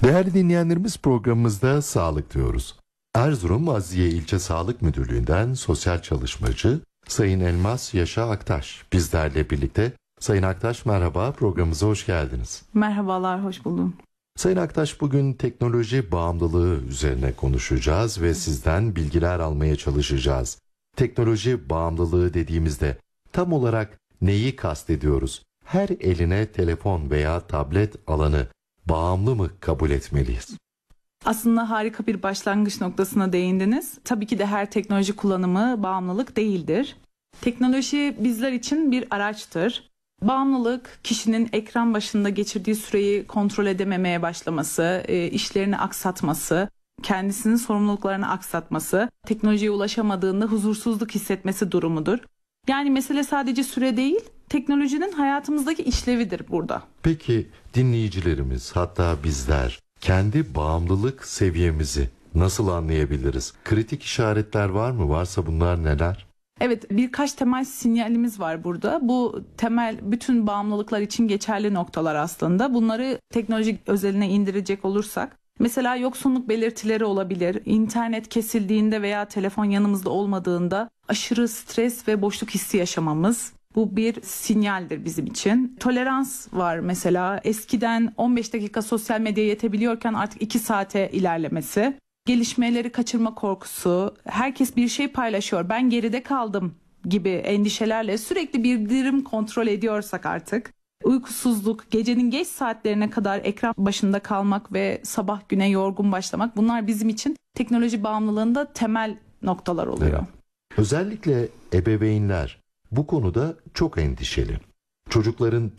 Değerli dinleyenlerimiz, programımızda sağlık diyoruz. Erzurum Aziye İlçe Sağlık Müdürlüğü'nden sosyal çalışmacı Sayın Elmas Yaşa Aktaş bizlerle birlikte. Sayın Aktaş merhaba, programımıza hoş geldiniz. Merhabalar, hoş buldum. Sayın Aktaş, bugün teknoloji bağımlılığı üzerine konuşacağız ve sizden bilgiler almaya çalışacağız. Teknoloji bağımlılığı dediğimizde tam olarak neyi kastediyoruz? Her eline telefon veya tablet alanı bağımlı mı kabul etmeliyiz? Aslında harika bir başlangıç noktasına değindiniz. Tabii ki de her teknoloji kullanımı bağımlılık değildir. Teknoloji bizler için bir araçtır. Bağımlılık, kişinin ekran başında geçirdiği süreyi kontrol edememeye başlaması, işlerini aksatması, kendisinin sorumluluklarını aksatması, teknolojiye ulaşamadığında huzursuzluk hissetmesi durumudur. Yani mesele sadece süre değil, teknolojinin hayatımızdaki işlevidir burada. Peki dinleyicilerimiz, hatta bizler kendi bağımlılık seviyemizi nasıl anlayabiliriz? Kritik işaretler var mı? Varsa bunlar neler? Evet, birkaç temel sinyalimiz var burada. Bu temel bütün bağımlılıklar için geçerli noktalar aslında. Bunları teknoloji özeline indirecek olursak, mesela yoksunluk belirtileri olabilir. İnternet kesildiğinde veya telefon yanımızda olmadığında aşırı stres ve boşluk hissi yaşamamız. Bu bir sinyaldir bizim için. Tolerans var mesela. Eskiden 15 dakika sosyal medyaya yetebiliyorken artık 2 saate ilerlemesi. Gelişmeleri kaçırma korkusu, herkes bir şey paylaşıyor, ben geride kaldım gibi endişelerle sürekli bildirim kontrol ediyorsak artık, uykusuzluk, gecenin geç saatlerine kadar ekran başında kalmak ve sabah güne yorgun başlamak, bunlar bizim için teknoloji bağımlılığında temel noktalar oluyor. Evet. Özellikle ebeveynler bu konuda çok endişeli. Çocukların